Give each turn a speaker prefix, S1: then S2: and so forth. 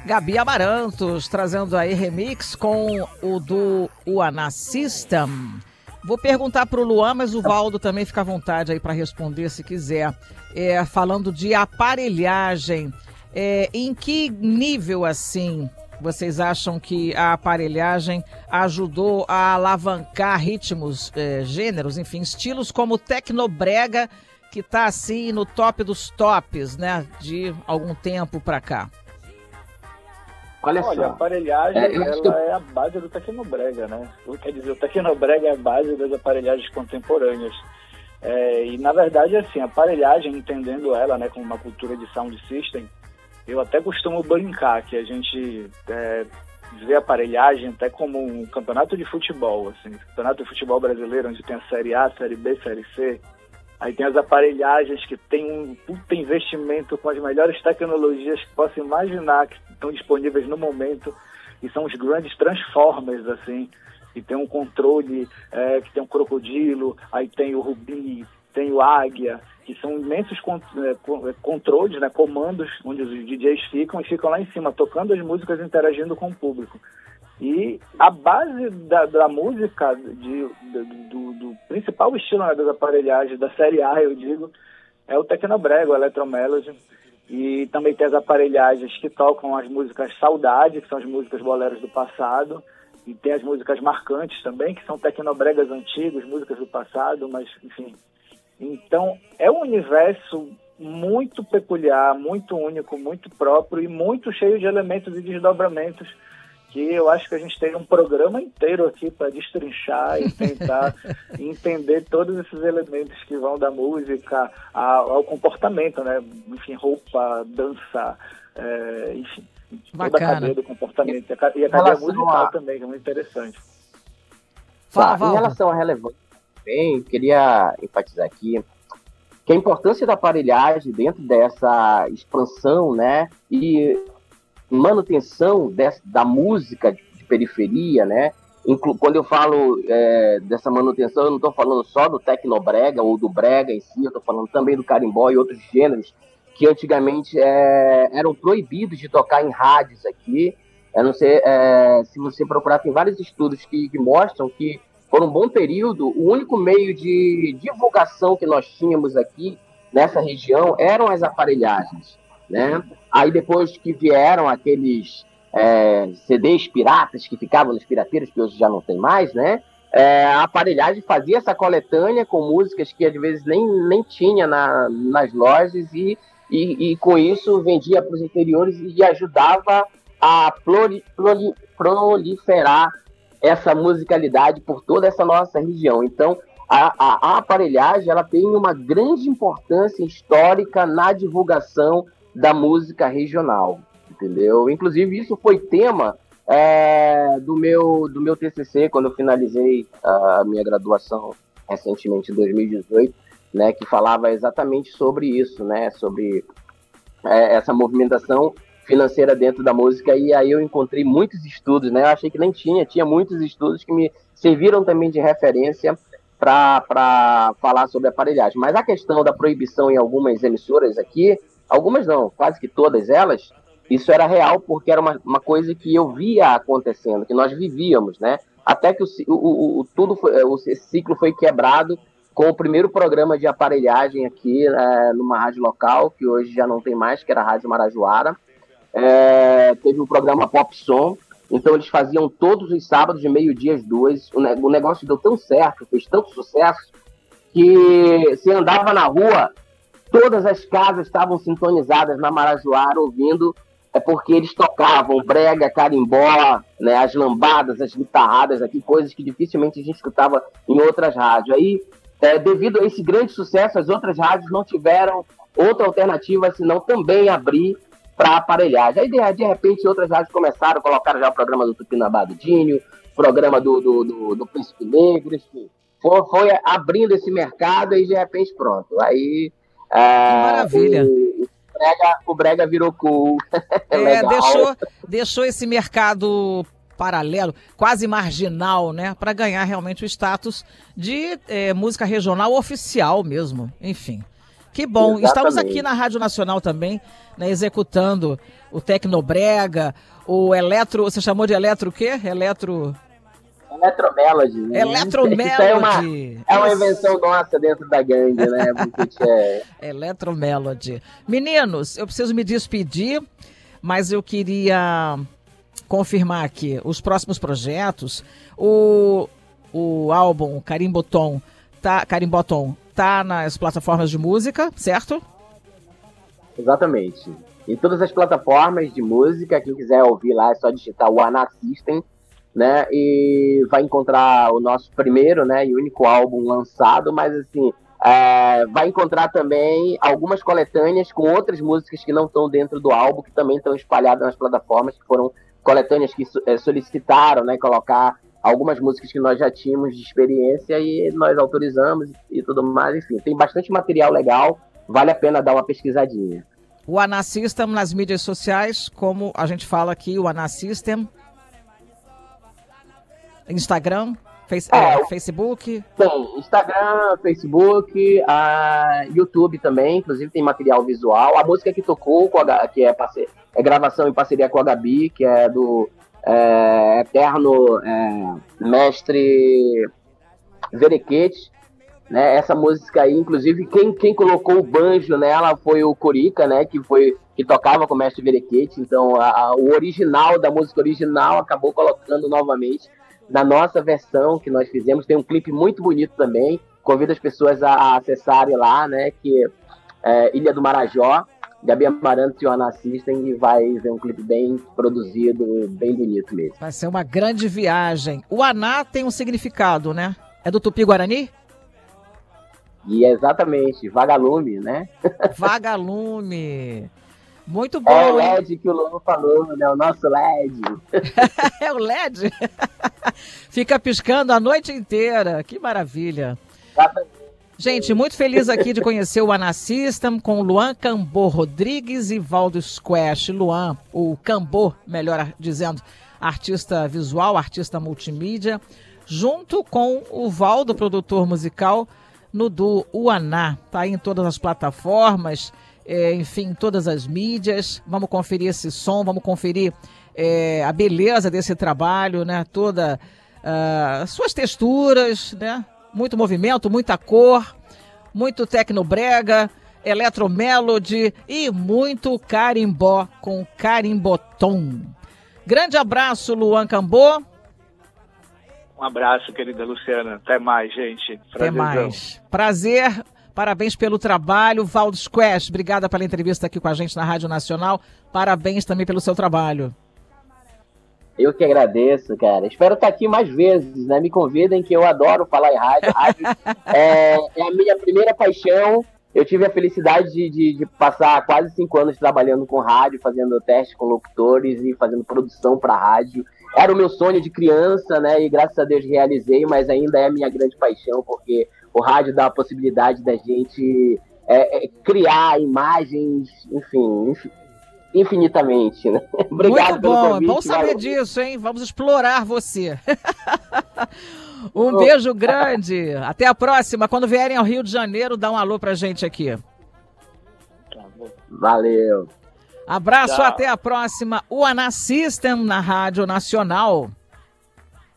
S1: Gabi Amarantos, trazendo aí remix com o do Uana System. Vou perguntar para o Luan, mas o Valdo também fica à vontade aí para responder se quiser. Falando de aparelhagem, em que nível, assim, vocês acham que a aparelhagem ajudou a alavancar ritmos, gêneros, enfim, estilos como o tecnobrega, que está assim no top dos tops, né, de algum tempo para cá?
S2: Olha só, a aparelhagem ela é a base do tecnobrega, né? Quer dizer, o tecnobrega é a base das aparelhagens contemporâneas. E, na verdade, assim, a aparelhagem, entendendo ela, né, como uma cultura de sound system, eu até costumo brincar que a gente vê a aparelhagem até como um campeonato de futebol, assim, campeonato de futebol brasileiro, onde tem a Série A, Série B, Série C. Aí tem as aparelhagens que tem um puta investimento com as melhores tecnologias que possa imaginar, que estão disponíveis no momento, e são os grandes transformers, assim, que tem um controle, que tem um crocodilo, aí tem o rubi, tem o águia, que são imensos controles, né, comandos, onde os DJs ficam e ficam lá em cima, tocando as músicas e interagindo com o público. E a base da música, do principal estilo, né, das aparelhagens, da série A, eu digo, é o tecnobrega, o electromelody. E também tem as aparelhagens que tocam as músicas saudade, que são as músicas boleros do passado. E tem as músicas marcantes também, que são tecnobregas antigos, músicas do passado, mas, enfim. Então, é um universo muito peculiar, muito único, muito próprio e muito cheio de elementos e desdobramentos, que eu acho que a gente tem um programa inteiro aqui para destrinchar e tentar entender todos esses elementos que vão da música ao comportamento, né? Enfim, roupa, dança, enfim, toda a cadeia do comportamento. E a cadeia musical também, que é muito interessante.
S3: Em relação à relevância, também, queria enfatizar aqui que a importância da aparelhagem dentro dessa expansão, né, e manutenção da música de periferia, né? Quando eu falo dessa manutenção, eu não estou falando só do tecnobrega ou do brega em si, eu estou falando também do carimbó e outros gêneros que antigamente eram proibidos de tocar em rádios aqui. Eu não sei se você procurar, tem vários estudos que mostram que por um bom período o único meio de divulgação que nós tínhamos aqui nessa região eram as aparelhagens, né? Aí depois que vieram aqueles CDs piratas que ficavam nos pirateiros, que hoje já não tem mais, né? A aparelhagem fazia essa coletânea com músicas que às vezes nem tinha nas lojas e com isso vendia para os interiores e ajudava a proliferar essa musicalidade por toda essa nossa região. Então, a aparelhagem ela tem uma grande importância histórica na divulgação da música regional, entendeu? Inclusive, isso foi tema do meu TCC, quando eu finalizei a minha graduação recentemente, em 2018, né, que falava exatamente sobre isso, né, sobre essa movimentação financeira dentro da música, e aí eu encontrei muitos estudos, né, eu achei que nem tinha muitos estudos que me serviram também de referência para falar sobre aparelhagem. Mas a questão da proibição em algumas emissoras aqui, algumas não, quase que todas elas, isso era real porque era uma coisa que eu via acontecendo, que nós vivíamos, né? Até que esse ciclo foi quebrado com o primeiro programa de aparelhagem aqui numa rádio local, que hoje já não tem mais, que era a Rádio Marajoara. Teve o programa Pop Som, então eles faziam todos os sábados de meio-dia às 2. O negócio deu tão certo, fez tanto sucesso, que se andava na rua, todas as casas estavam sintonizadas na Marajoara ouvindo, porque eles tocavam brega, carimbó, né, as lambadas, as guitarradas aqui, coisas que dificilmente a gente escutava em outras rádios. Aí, devido a esse grande sucesso, as outras rádios não tiveram outra alternativa senão também abrir para aparelhagem. Aí, de repente, outras rádios começaram, colocaram já o programa do Tupinambá do Dinho, o programa do Príncipe Negro, enfim. Foi abrindo esse mercado e, de repente, pronto. Aí...
S1: que maravilha.
S3: O brega virou cool.
S1: Deixou esse mercado paralelo, quase marginal, né, para ganhar realmente o status de música regional oficial mesmo, enfim. Que bom.
S3: Exatamente.
S1: Estamos aqui na Rádio Nacional também, né, executando o Tecnobrega, o eletro... Você chamou de eletro o quê?
S3: Eletromelody, né?
S1: Eletromelody.
S3: É uma invenção nossa dentro da gangue, né?
S1: Eletromelody. Meninos, eu preciso me despedir, mas eu queria confirmar aqui os próximos projetos. O álbum Carimbotom tá nas plataformas de música, certo?
S3: Exatamente. Em todas as plataformas de música, quem quiser ouvir lá é só digitar o Ana System, né? E vai encontrar o nosso primeiro, né, e único álbum lançado, mas assim, vai encontrar também algumas coletâneas com outras músicas que não estão dentro do álbum, que também estão espalhadas nas plataformas, que foram coletâneas que solicitaram, né, colocar algumas músicas que nós já tínhamos de experiência e nós autorizamos e tudo mais. Enfim, tem bastante material legal, vale a pena dar uma pesquisadinha.
S1: O Ana System nas mídias sociais, como a gente fala aqui, o Ana System, Instagram, Facebook?
S3: Tem Instagram, Facebook, YouTube também, inclusive tem material visual. A música que tocou, que é gravação em parceria com a Gabi, que é do eterno mestre Verequete, né? Essa música aí, inclusive, quem colocou o banjo nela foi o Corica, né? Que tocava com o mestre Verequete. Então, o original da música original acabou colocando novamente na nossa versão que nós fizemos. Tem um clipe muito bonito também. Convido as pessoas a acessarem lá, né? Que é Ilha do Marajó, Gabi Amarantos e o Ana System, e vai ver um clipe bem produzido, bem bonito mesmo.
S1: Vai ser uma grande viagem. O Aná tem um significado, né? É do Tupi-Guarani?
S3: E exatamente, vagalume, né?
S1: Vagalume. Muito bom,
S3: é o LED, hein? Que o Luan falou, né? O nosso LED.
S1: É o LED? Fica piscando a noite inteira. Que maravilha.
S3: Exatamente.
S1: Gente, muito feliz aqui de conhecer o Ana System com o Luan Cambô Rodrigues e Valdo Squash. Luan, o Cambô, melhor dizendo, artista visual, artista multimídia, junto com o Valdo, produtor musical, no duo Uaná. Tá aí em todas as plataformas, enfim, em todas as mídias. Vamos conferir esse som, vamos conferir a beleza desse trabalho, né? Todas suas texturas, né? Muito movimento, muita cor, muito tecnobrega, eletromelody e muito carimbó com carimbotom. Grande abraço, Luan Cambô.
S2: Um abraço, querida Luciana. Até mais, gente.
S1: Até mais. Prazer. Parabéns pelo trabalho. Valdo Squash, obrigada pela entrevista aqui com a gente na Rádio Nacional. Parabéns também pelo seu trabalho.
S3: Eu que agradeço, cara. Espero estar aqui mais vezes, né? Me convidem, que eu adoro falar em rádio. Rádio é a minha primeira paixão. Eu tive a felicidade de passar quase 5 anos trabalhando com rádio, fazendo teste com locutores e fazendo produção para rádio. Era o meu sonho de criança, né? E graças a Deus realizei, mas ainda é a minha grande paixão, porque o rádio dá a possibilidade da gente criar imagens, enfim, infinitamente, né?
S1: Obrigado. Muito bom, é bom saber disso, hein? Vamos explorar você. Um beijo grande. Até a próxima. Quando vierem ao Rio de Janeiro, dá um alô pra gente aqui.
S3: Valeu.
S1: Abraço, tchau. Até a próxima. O Ana System na Rádio Nacional.